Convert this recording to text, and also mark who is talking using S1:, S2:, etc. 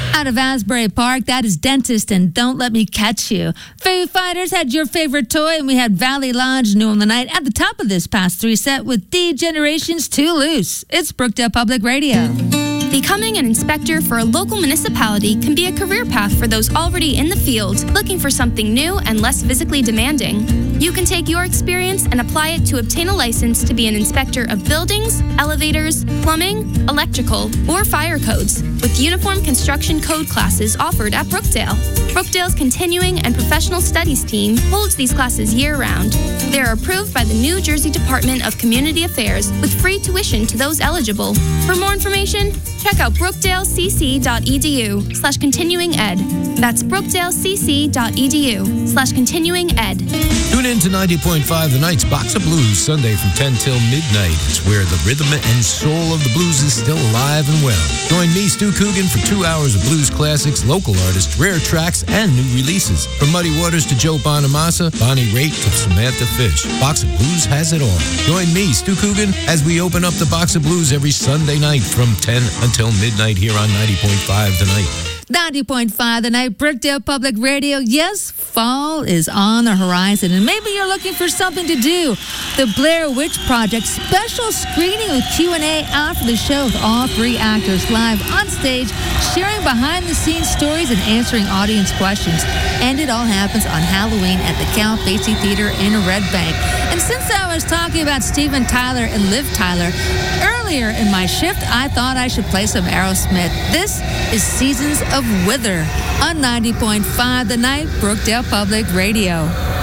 S1: Out of Asbury Park, that is Dentist and Don't Let Me Catch You. Foo Fighters had Your Favorite Toy, and we had Valley Lodge, New on the Night at the top of this past 3 set with D-Generation's Too Loose. It's Brookdale Public Radio.
S2: Becoming an inspector for a local municipality can be a career path for those already in the field, looking for something new and less physically demanding. You can take your experience and apply it to obtain a license to be an inspector of buildings, elevators, plumbing, electrical, or fire codes, with uniform construction code classes offered at Brookdale. Brookdale's Continuing and Professional Studies team holds these classes year-round. They are approved by the New Jersey Department of Community Affairs with free tuition to those eligible. For more information, check out brookdalecc.edu/continuinged. That's brookdalecc.edu/continuinged.
S3: Tune in to 90.5 The Night's Box of Blues, Sunday from 10 till midnight. It's where the rhythm and soul of the blues is still alive and well. Join me, Stu Coogan, for 2 hours of blues classics, local artists, rare tracks, and new releases. From Muddy Waters to Joe Bonamassa, Bonnie Raitt to Samantha Fish, Box of Blues has it all. Join me, Stu Coogan, as we open up the Box of Blues every Sunday night from 10 until midnight here on 90.5 The Night.
S1: 90.5 The Night, Brookdale Public Radio. Yes, fall is on the horizon, and maybe you're looking for something to do. The Blair Witch Project special screening with Q&A after the show with all 3 actors live on stage, sharing behind-the-scenes stories and answering audience questions. And it all happens on Halloween at the Count Basie Theater in Red Bank. And since I was talking about Steven Tyler and Liv Tyler, earlier in my shift, I thought I should play some Aerosmith. This is Seasons of Wither on 90.5 The Night, Brookdale Public Radio.